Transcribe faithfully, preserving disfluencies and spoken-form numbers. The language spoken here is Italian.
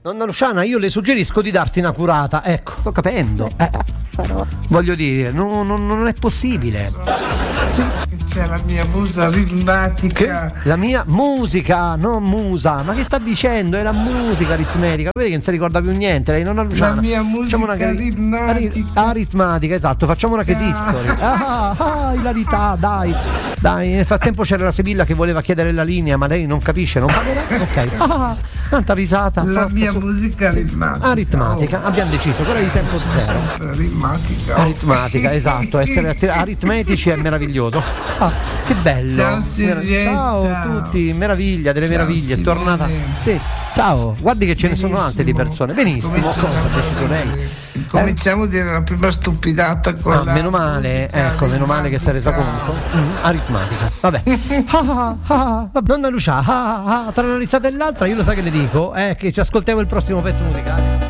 Nonna Luciana, io le suggerisco di darsi una curata. Ecco, sto capendo. Eh, voglio dire, no, no, non è possibile. Sì. C'è la mia musa ritmatica. Che? La mia musica, non musa. Ma che sta dicendo? È la musica aritmetica. Vedi che non si ricorda più niente. Lei, Nonna Luciana. La mia musica una cari- aritmatica. Aritmatica, esatto. Facciamo una case history. Ah, ah, ilarità, dai. Dai, nel frattempo c'era la Sibilla che voleva chiedere la linea, ma lei non capisce, non parlerà? Ok. Ah, tanta risata. La forza, mia su. musica Sì. aritmatica. Aritmatica, Oh. Abbiamo deciso, quella di tempo zero. Aritmatica. Aritmatica, esatto. Essere aritmetici è meraviglioso. Ah, che bello. Ciao, Silvietta. Ciao a tutti, meraviglia delle Ciao, meraviglie, è Simone. tornata. Sì, ciao, guardi che ce ne sono altre di persone. Benissimo, Cominciamo cosa ha deciso lei? Cominciamo a dire la prima stupidata con Ah, la meno male, musica ecco, meno male che si è resa aritmatica. conto. Mm, aritmatica, vabbè. Ah, ah, ah, Nonna Lucia, ah, ah, tra una risata e l'altra, io lo sa che le dico, è che ci ascoltiamo il prossimo pezzo musicale.